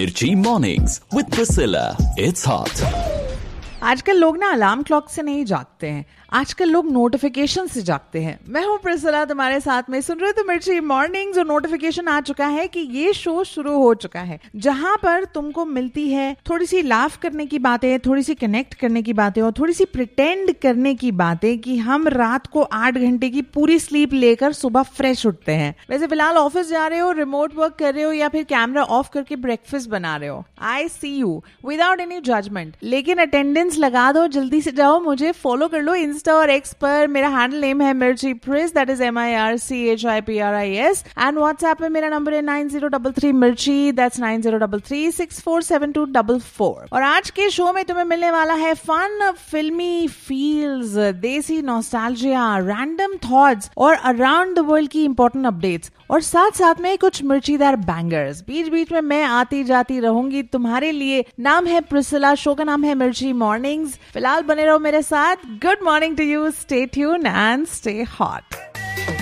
Mirchi Mornings with Priscilla. It's hot. आजकल लोग ना अलार्म क्लॉक से नहीं जागते हैं, आजकल लोग नोटिफिकेशन से जागते हैं। मैं हूँ प्रिसिला, तुम्हारे साथ में सुन रहे हो मिर्ची मॉर्निंग्स। और नोटिफिकेशन आ चुका है कि ये शो शुरू हो चुका है, जहां पर तुमको मिलती है थोड़ी सी लाफ करने की बातें, थोड़ी सी कनेक्ट करने की बातें और थोड़ी सी प्रिटेंड करने की बातें कि हम रात को 8 घंटे की पूरी स्लीप लेकर सुबह फ्रेश उठते हैं। वैसे फिलहाल ऑफिस जा रहे हो, रिमोट वर्क कर रहे हो या फिर कैमरा ऑफ करके ब्रेकफास्ट बना रहे हो, आई सी यू विदाउट एनी जजमेंट। लेकिन अटेंडेंस लगा दो, जल्दी से जाओ, मुझे फॉलो कर लो इंस्टा और एक्स पर। मेरा हैंडल नेम है मिर्ची प्रिस, that is MIRCHIPRIS। And WhatsApp पे मेरा नंबर है 9033 मिर्ची, दैट्स 9033647244। और आज के शो में तुम्हें मिलने वाला है फन, फिल्मी फील्स, देसी नॉस्टैल्जिया, रैंडम थॉट्स और अराउंड द वर्ल्ड की इंपॉर्टेंट अपडेट्स, और साथ साथ में कुछ मिर्चीदार बैंगर्स। बीच बीच में मैं आती जाती रहूंगी तुम्हारे लिए। नाम है प्रिसिला, शो का नाम है मिर्ची मॉर्निंग्स। फिलहाल बने रहो मेरे साथ। Good morning to you, stay tuned and stay hot.